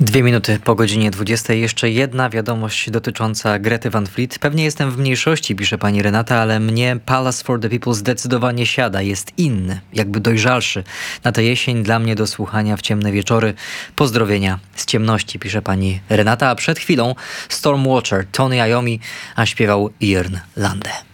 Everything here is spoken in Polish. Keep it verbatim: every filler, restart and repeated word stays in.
Dwie minuty po godzinie dwudziestej. Jeszcze jedna wiadomość dotycząca Grety Van Fleet. Pewnie jestem w mniejszości, pisze pani Renata, ale mnie Palace for the People zdecydowanie siada. Jest inny, jakby dojrzalszy. Na tę jesień dla mnie do słuchania w ciemne wieczory. Pozdrowienia z ciemności, pisze pani Renata. A przed chwilą Stormwatcher, Tony Iommi, a śpiewał Jørn Lande.